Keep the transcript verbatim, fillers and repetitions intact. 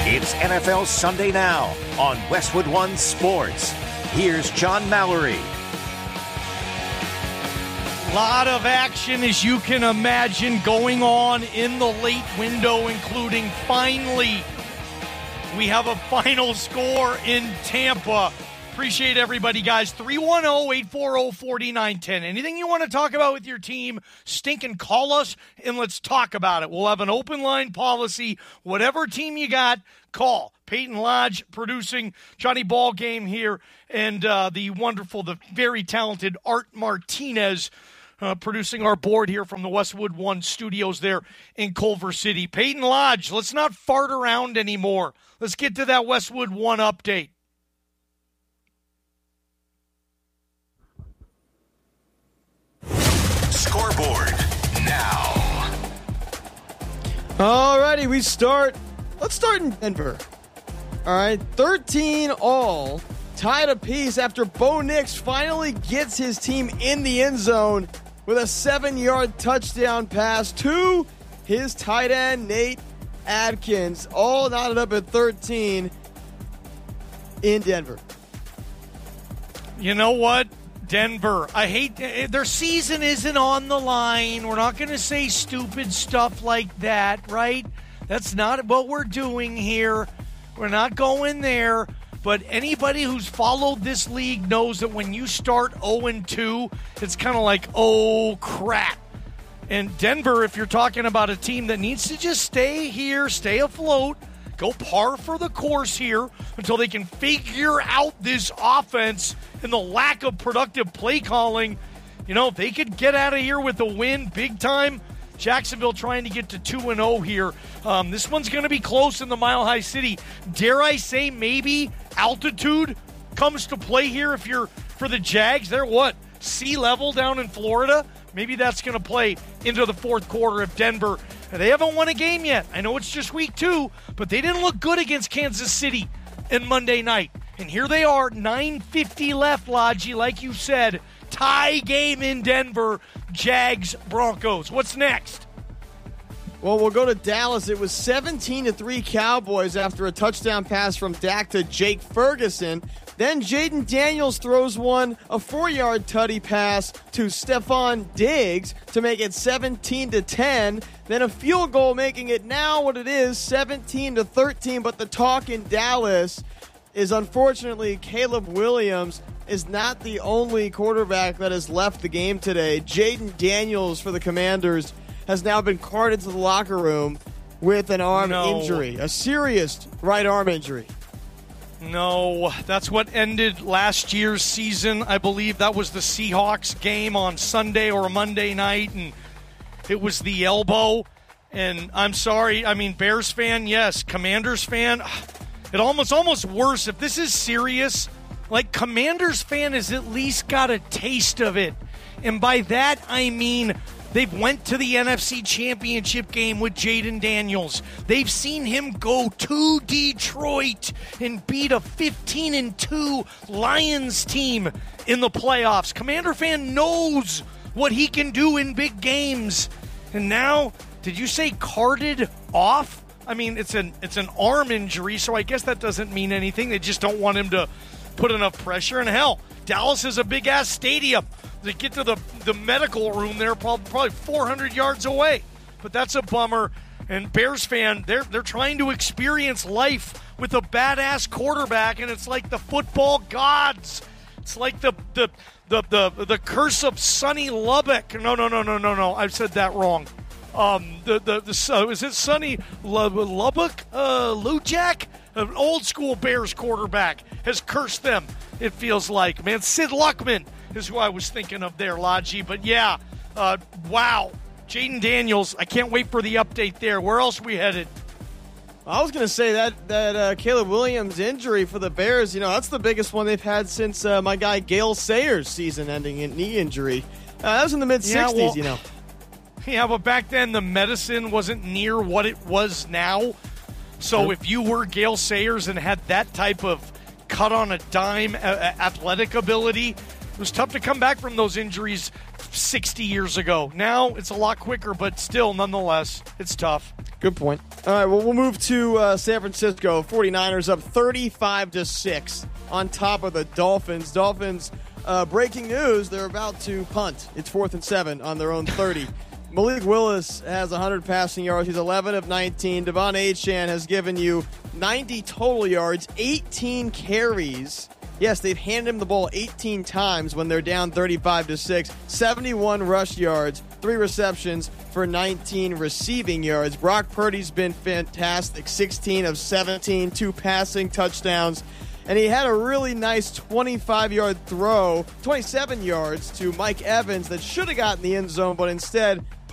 It's N F L Sunday Now on Westwood One Sports. Here's John Mallory. Lot of action, as you can imagine, going on in the late window, including finally we have a final score in Tampa. Appreciate everybody, guys. three one zero, eight four zero, four nine one zero. Anything you want to talk about with your team, stink and call us, and let's talk about it. We'll have an open line policy. Whatever team you got, call. Peyton Lodge producing, Johnny Ballgame here, and uh, the wonderful, the very talented Art Martinez uh, producing our board here from the Westwood One studios there in Culver City. Peyton Lodge, let's not fart around anymore. Let's get to that Westwood One update. Scoreboard now. Alrighty, we start. Let's start in Denver. All right, thirteen all, tied apiece after Bo Nix finally gets his team in the end zone with a seven-yard touchdown pass to his tight end, Nate Adkins. All knotted up at thirteen in Denver. You know what? Denver, I hate their season isn't on the line. We're not going to say stupid stuff like that, right? That's not what we're doing here. We're not going there. But anybody who's followed this league knows that when you start oh and two, it's kind of like, oh, crap. And Denver, if you're talking about a team that needs to just stay here, stay afloat, go par for the course here until they can figure out this offense and the lack of productive play calling. You know, if they could get out of here with a win big time, Jacksonville trying to get to two and oh here. Um, this one's going to be close in the Mile High City. Dare I say maybe altitude comes to play here if you're for the Jags. They're what? Sea level down in Florida? Maybe that's going to play into the fourth quarter of Denver. They haven't won a game yet. I know it's just week two, but they didn't look good against Kansas City in Monday night. And here they are, nine fifty left, Lodgy, like you said. Tie game in Denver, Jags, Broncos. What's next? Well, we'll go to Dallas. It was seventeen to three Cowboys after a touchdown pass from Dak to Jake Ferguson. Then Jaden Daniels throws one, a four-yard tutty pass to Stephon Diggs to make it seventeen to ten. Then a field goal making it now what it is, seventeen to thirteen. But the talk in Dallas is unfortunately Caleb Williams is not the only quarterback that has left the game today. Jaden Daniels for the Commanders has now been carted to the locker room with an arm no. injury, a serious right arm injury. No, that's what ended last year's season. I believe that was the Seahawks game on Sunday or Monday night, and it was the elbow. And I'm sorry, I mean, Bears fan, yes. Commanders fan, it almost almost worse. If this is serious, like Commanders fan has at least got a taste of it. And by that, I mean they've went to the N F C Championship game with Jaden Daniels. They've seen him go to Detroit and beat a fifteen and two Lions team in the playoffs. Commander fan knows what he can do in big games. And now, did you say carted off? I mean, it's an it's an arm injury, so I guess that doesn't mean anything. They just don't want him to put enough pressure. And hell, Dallas is a big-ass stadium. To get to the, the medical room, they're probably four hundred yards away. But that's a bummer. And Bears fan, they're they're trying to experience life with a badass quarterback, and it's like the football gods. It's like the the the the, the curse of Sonny Lubbock. No, no, no, no, no, no. I've said that wrong. Um, the the, the uh, is it Sonny Lubbock? Uh, Lujack? An old school Bears quarterback has cursed them. It feels like, man, Sid Luckman is who I was thinking of there, Lodgy. But yeah, uh, wow. Jaden Daniels, I can't wait for the update there. Where else are we headed? I was going to say that that uh, Caleb Williams injury for the Bears, you know, that's the biggest one they've had since uh, my guy Gale Sayers' season-ending knee injury. Uh, that was in the mid-sixties, yeah, well, you know. Yeah, but back then the medicine wasn't near what it was now. So sure. If you were Gale Sayers and had that type of cut on a dime uh, athletic ability, was tough to come back from those injuries sixty years ago. Now it's a lot quicker, but still, nonetheless, it's tough. Good point. All right, well, we'll move to uh, San Francisco. 49ers up thirty-five to six on top of the Dolphins. Dolphins, uh, breaking news, they're about to punt. It's fourth and seven on their own thirty. Malik Willis has one hundred passing yards. He's eleven of nineteen. Devon Achane has given you ninety total yards, eighteen carries. Yes, they've handed him the ball eighteen times when they're down thirty-five to six. seventy-one rush yards, three receptions for nineteen receiving yards. Brock Purdy's been fantastic, sixteen of seventeen, two passing touchdowns. And he had a really nice twenty-five-yard throw, twenty-seven yards to Mike Evans that should have gotten the end zone, but instead